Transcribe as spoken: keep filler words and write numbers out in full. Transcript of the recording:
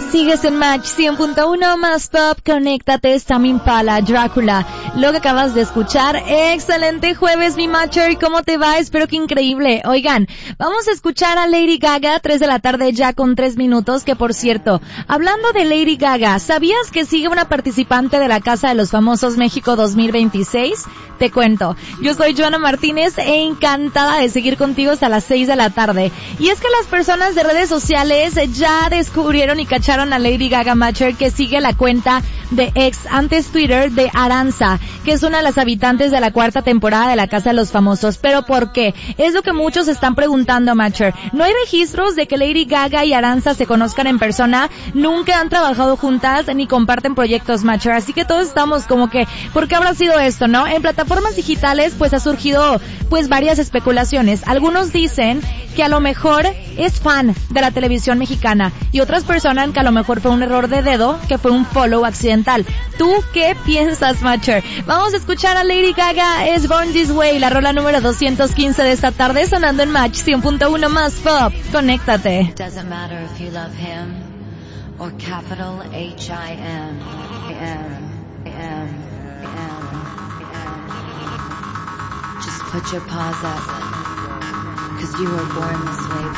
Sigues en Match cien punto uno más Pop, conéctate, Tame Impala, Drácula. Lo que acabas de escuchar, excelente jueves, mi Matcher, ¿cómo te va? Espero que increíble. Oigan, vamos a escuchar a Lady Gaga, tres de la tarde ya con tres minutos, que por cierto, hablando de Lady Gaga, ¿sabías que sigue una participante de la Casa de los Famosos México dos mil veintiséis? Te cuento, yo soy Joana Martínez e encantada de seguir contigo hasta las seis de la tarde. Y es que las personas de redes sociales ya descubrieron y cacharon a Lady Gaga Matcher, que sigue la cuenta de ex, antes Twitter, de Aranza, que es una de las habitantes de la cuarta temporada de la Casa de los Famosos. ¿Pero por qué? Es lo que muchos están preguntando, Matcher. No hay registros de que Lady Gaga y Aranza se conozcan en persona, nunca han trabajado juntas ni comparten proyectos, Matcher. Así que todos estamos como que, ¿por qué habrá sido esto, no? En plataformas digitales pues ha surgido pues varias especulaciones. Algunos dicen que a lo mejor es fan de la televisión mexicana y otras personas que a lo mejor fue un error de dedo, que fue un follow accidental. ¿Tú qué piensas, Matcher? Vamos a escuchar a Lady Gaga, es Born This Way, la rola número doscientos quince de esta tarde, sonando en Match cien punto uno más Pop. Conéctate. Doesn't matter if you love him or capital H I M. M, M, M, M. Just put your paws up, 'cause you were born this way.